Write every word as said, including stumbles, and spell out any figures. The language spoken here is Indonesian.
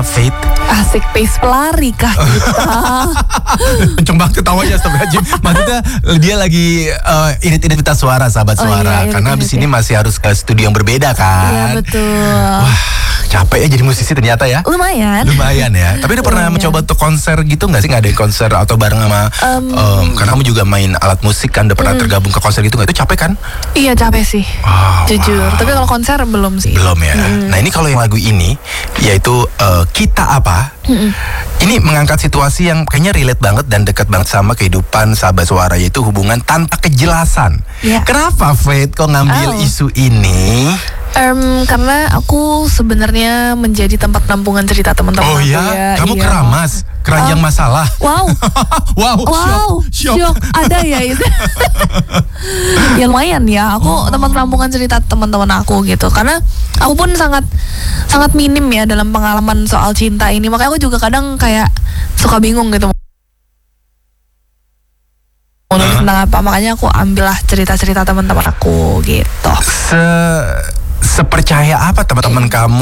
Faith? Asik, pace pelari kah kita? Kenceng banget ketawanya, astagfirullahaladzim. Maksudnya dia lagi uh, irit-irit pita suara, sahabat Oh, suara. iya, Karena irit-irit abis ini ya. masih harus ke studio yang berbeda kan. Iya betul. Wah, capek ya jadi musisi ternyata ya. Lumayan. Lumayan ya. Tapi udah pernah Lumayan. mencoba untuk konser gitu gak sih? Ngadain konser atau bareng sama Um, um, karena kamu juga main alat musik kan. Udah pernah mm. tergabung ke konser gitu gak? Itu capek kan? Iya capek sih. Wow, Jujur. wow. Tapi kalau konser belum sih. Belum ya. Mm. Nah ini kalau yang lagu ini yaitu uh, Kita Apa. Mm-mm. Ini mengangkat situasi yang kayaknya relate banget dan dekat banget sama kehidupan sahabat suara, yaitu hubungan tanpa kejelasan. Ya. Kenapa Faith kok ngambil Oh. isu ini? Um, karena aku sebenarnya menjadi tempat penampungan cerita teman-teman Oh aku ya, ya. kamu Iya. keramas, keranjang Oh. masalah. Wow. wow, Wow, shock, shock. Ada ya itu. Ya lumayan ya, aku tempat penampungan cerita teman-teman aku gitu. Karena aku pun sangat sangat minim ya dalam pengalaman soal cinta ini. Makanya aku juga kadang kayak suka bingung gitu. Mau nulis tentang apa? Makanya aku ambillah cerita-cerita teman-teman aku gitu. Se sepercaya apa teman-teman kamu